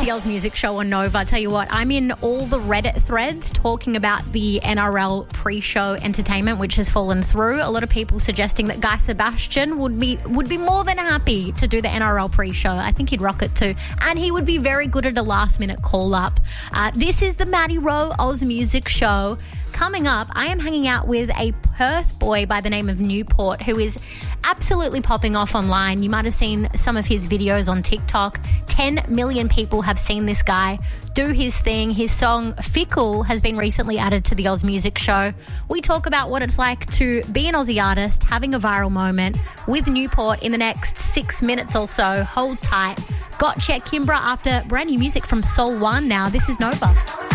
the Oz Music Show on Nova. I tell you what, I'm in all the Reddit threads talking about the NRL pre-show entertainment, which has fallen through. A lot of people suggesting that Guy Sebastian would be more than happy to do the NRL pre-show. I think he'd rock it too. And he would be very good at a last-minute call-up. This is the Maddie Rowe Oz Music Show. Coming up, I am hanging out with a Perth boy by the name of Newport who is absolutely popping off online. You might have seen some of his videos on TikTok. 10 million people have seen this guy do his thing. His song Fickle has been recently added to the Oz Music Show. We talk about what it's like to be an Aussie artist, having a viral moment with Newport in the next 6 minutes or so. Hold tight. Gotcha, Kimbra, after brand new music from Soul One now. This is Nova.